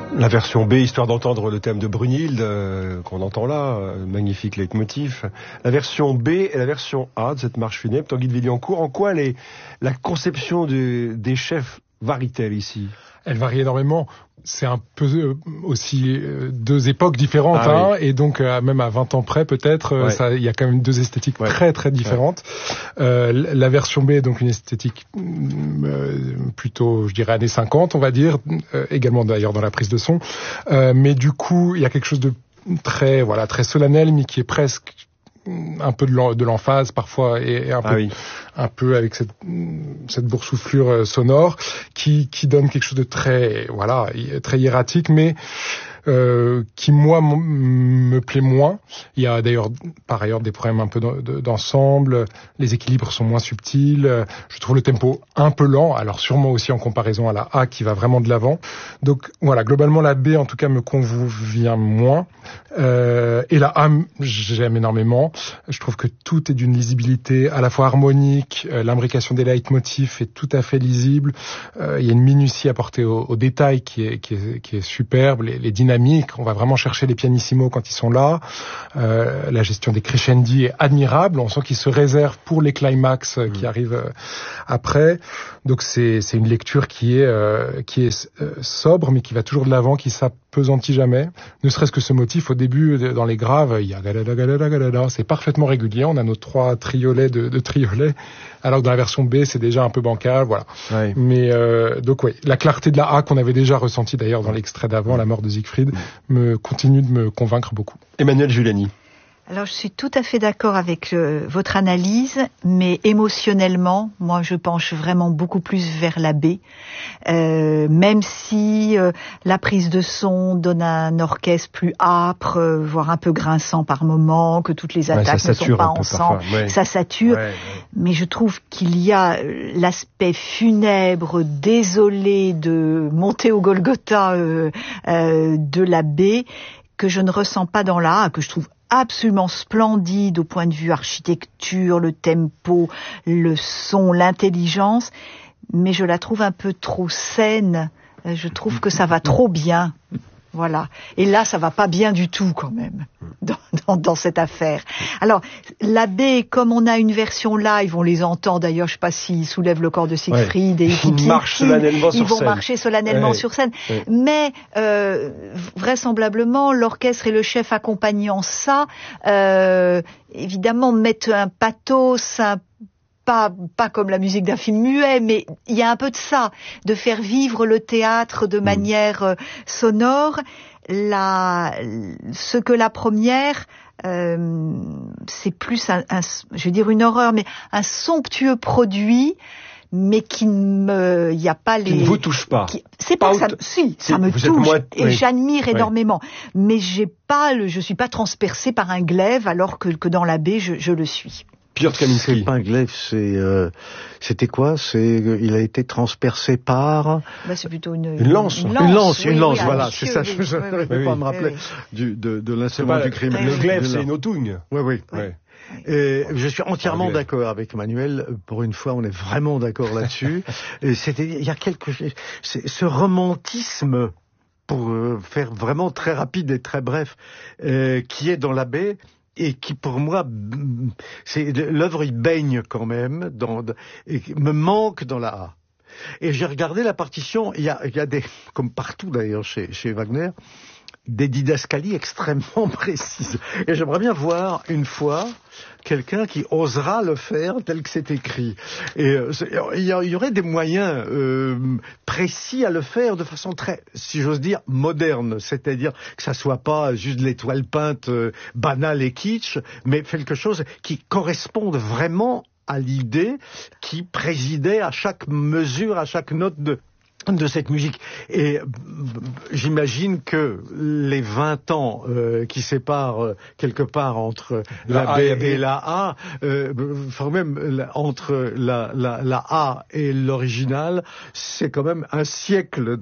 La version B, histoire d'entendre le thème de Brunhilde, qu'on entend là, magnifique leitmotiv. La version B et la version A de cette marche funèbre, Tanguy de Villancourt, en quoi la conception des chefs varie-t-elle ici ? Elle varie énormément. C'est un peu aussi deux époques différentes, oui. Et donc même à 20 ans près peut-être, il y a quand même deux esthétiques très très différentes. La version B est donc une esthétique plutôt, je dirais, années 50, on va dire, également d'ailleurs dans la prise de son. Mais du coup, il y a quelque chose de très solennel, mais qui est presque un peu de l'emphase parfois et un peu avec cette boursouflure sonore qui donne quelque chose de très hiératique, mais qui moi me plaît moins. Il y a d'ailleurs par ailleurs des problèmes un peu d'ensemble, les équilibres sont moins subtils, je trouve le tempo un peu lent, alors sûrement aussi en comparaison à la A qui va vraiment de l'avant. Donc voilà, globalement la B en tout cas me convient moins, et la A j'aime énormément. Je trouve que tout est d'une lisibilité à la fois harmonique, l'imbrication des leitmotifs est tout à fait lisible, il y a une minutie apportée au détail qui est superbe, les dynamiques, on va vraiment chercher les pianissimos quand ils sont là, la gestion des crescendi est admirable, on sent qu'ils se réservent pour les climax qui arrivent après. Donc c'est une lecture qui est sobre mais qui va toujours de l'avant, qui s'appesantit jamais, ne serait-ce que ce motif au début dans les graves, il y a galada galada galada, c'est parfaitement régulier, on a nos 3 triolets de triolets, alors que dans la version B c'est déjà un peu bancal, voilà. Ouais. Mais donc la clarté de la A qu'on avait déjà ressentie d'ailleurs dans l'extrait d'avant, la mort de Siegfried, me continue de me convaincre beaucoup. Emmanuel Giuliani. Alors je suis tout à fait d'accord avec votre analyse, mais émotionnellement, moi je penche vraiment beaucoup plus vers la B, même si la prise de son donne un orchestre plus âpre, voire un peu grinçant par moment, que toutes les attaques ne sont pas ensemble, ça sature, mais je trouve qu'il y a l'aspect funèbre, désolé de monter au Golgotha de la B, que je ne ressens pas dans la A, que je trouve absolument splendide au point de vue architecture, le tempo, le son, l'intelligence, mais je la trouve un peu trop saine, je trouve que ça va trop bien. Voilà. Et là, ça va pas bien du tout, quand même, dans cette affaire. Alors, la B, comme on a une version live, on les entend, d'ailleurs, je sais pas s'ils soulèvent le corps de Siegfried et ils marchent solennellement sur scène. Ils vont marcher solennellement sur scène. Mais, vraisemblablement, l'orchestre et le chef accompagnant ça, évidemment, mettent un pathos, pas comme la musique d'un film muet, mais il y a un peu de ça, de faire vivre le théâtre de manière sonore. Ce que la première, c'est plus je vais dire une horreur, mais un somptueux produit, mais qui il y a pas les... Qui ne vous touche pas. C'est pas que ça... Si, ça me touche, et j'admire énormément. Mais je suis pas transpercée par un glaive, alors que dans la B, je le suis. Piotr Kaminski. C'est pas un glaive, c'était quoi? Il a été transpercé par... c'est plutôt une lance. Une lance, voilà, monsieur, c'est ça, je n'arrivais pas à me rappeler de l'instrument du crime. Le glaive, c'est une autugne. Oui. Et je suis entièrement d'accord avec Emmanuel. Pour une fois, on est vraiment d'accord là-dessus. Il y a quelque chose, ce romantisme, pour faire vraiment très rapide et très bref, qui est dans la baie, et qui pour moi, l'œuvre il baigne quand même et me manque dans la A. Et j'ai regardé la partition, il y a des, comme partout d'ailleurs chez Wagner, des didascalies extrêmement précises. Et j'aimerais bien voir une fois quelqu'un qui osera le faire tel que c'est écrit. Et il y aurait des moyens précis à le faire de façon très, si j'ose dire, moderne. C'est-à-dire que ça soit pas juste l'étoile peinte banale et kitsch, mais quelque chose qui corresponde vraiment à l'idée qui présidait à chaque mesure, à chaque note de cette musique. Et j'imagine que les 20 ans qui séparent quelque part entre la B et la A, même entre la A et l'original, c'est quand même un siècle. Donc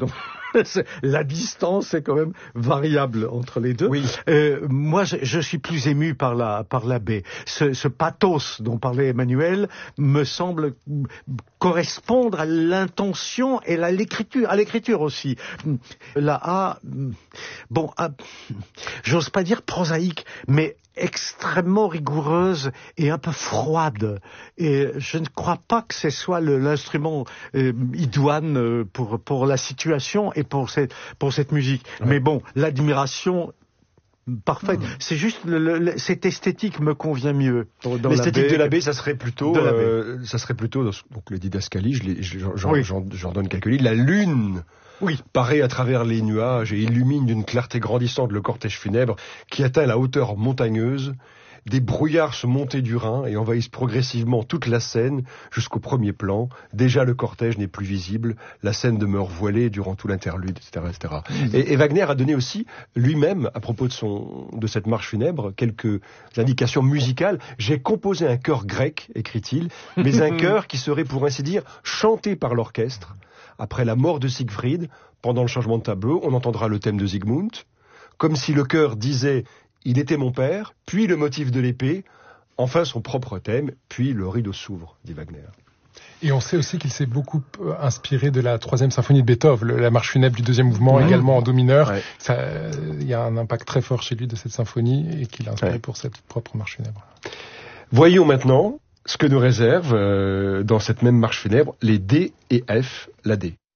La distance est quand même variable entre les deux. Oui. Moi, je suis plus ému par la B. Ce pathos dont parlait Emmanuel me semble correspondre à l'intention et à l'écriture aussi. La A, bon, j'ose pas dire prosaïque, mais extrêmement rigoureuse et un peu froide. Et je ne crois pas que ce soit l'instrument idoine pour la situation et pour cette musique. Ouais. Mais bon, l'admiration parfaite. C'est juste cette esthétique me convient mieux. L'esthétique de la baie, ça serait plutôt donc le didascalie. J'en donne quelques lignes. La lune. Oui. Paraît à travers les nuages et illumine d'une clarté grandissante le cortège funèbre qui atteint la hauteur montagneuse. Des brouillards se montent du Rhin et envahissent progressivement toute la scène jusqu'au premier plan. Déjà le cortège n'est plus visible, la scène demeure voilée durant tout l'interlude, etc., etc. Et Wagner a donné aussi lui-même, à propos de cette marche funèbre, quelques indications musicales. J'ai composé un chœur grec, écrit-il, mais un chœur qui serait, pour ainsi dire, chanté par l'orchestre. Après la mort de Siegfried, pendant le changement de tableau, on entendra le thème de Siegmund, comme si le chœur disait « Il était mon père », puis le motif de l'épée, enfin son propre thème, puis le rideau s'ouvre, dit Wagner. Et on sait aussi qu'il s'est beaucoup inspiré de la 3e symphonie de Beethoven, la marche funèbre du 2e mouvement, également en do mineur. Ouais. Il y a un impact très fort chez lui de cette symphonie et qu'il a inspiré pour cette propre marche funèbre. Voyons maintenant ce que nous réserve dans cette même marche funèbre les D et F, la D.